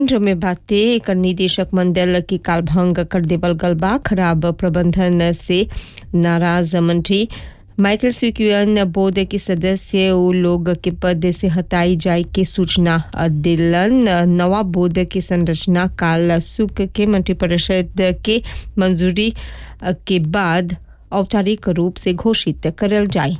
में बातें एकर निदेशक मंडल की कालभंग कर देवल गल बा। खराब प्रबंधन से नाराज मंत्री माइकल स्विक्यून बोर्ड के सदस्य उ लोग के पद से हटाई जाए के सूचना दिलन। नवा बोर्ड की संरचना काल सुख के मंत्रिपरिषद के मंजूरी के बाद औपचारिक रूप से घोषित करल जाए।